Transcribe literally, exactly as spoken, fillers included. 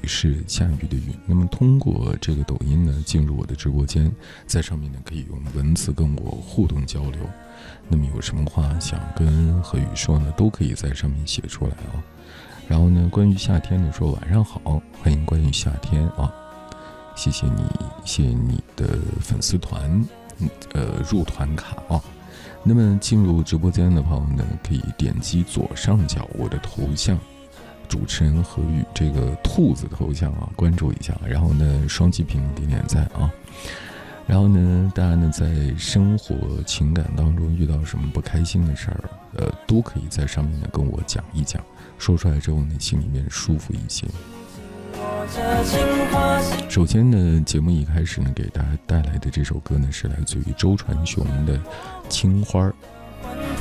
是下雨的雨。那么通过这个抖音呢，进入我的直播间，在上面呢可以用文字跟我互动交流。那么有什么话想跟何雨说呢，都可以在上面写出来啊。然后呢，关于夏天的说晚上好，欢迎关于夏天啊，谢谢你，谢谢你的粉丝团，呃，入团卡啊。那么进入直播间的朋友呢，可以点击左上角我的头像，主持人何雨这个兔子头像啊，关注一下。然后呢，双击屏点点赞啊。然后呢，大家呢在生活情感当中遇到什么不开心的事儿，呃，都可以在上面呢跟我讲一讲，说出来之后呢，心里面舒服一些。首先呢，节目一开始呢，给大家带来的这首歌呢，是来自于周传雄的《青花》。